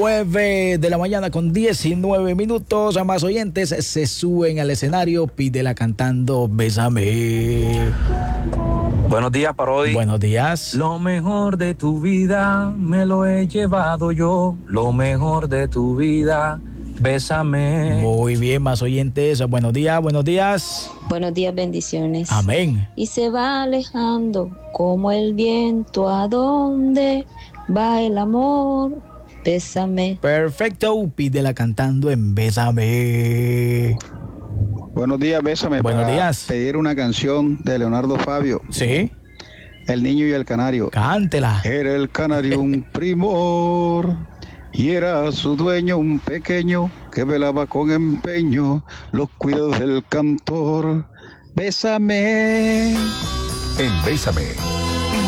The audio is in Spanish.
9 de la mañana con 19 minutos. A más oyentes se suben al escenario. Pídela cantando Bésame. Buenos días, Parodi. Buenos días. Lo mejor de tu vida me lo he llevado yo. Lo mejor de tu vida, bésame. Muy bien, más oyentes. Buenos días, buenos días. Buenos días, bendiciones. Amén. Y se va alejando como el viento. ¿A dónde va el amor? Bésame. Perfecto. Pídela cantando en Bésame. Buenos días, bésame. Buenos días. Pedir una canción de Leonardo Fabio. Sí. El niño y el canario. Cántela. Era el canario un primor y era su dueño un pequeño que velaba con empeño los cuidados del cantor. Bésame. En Bésame,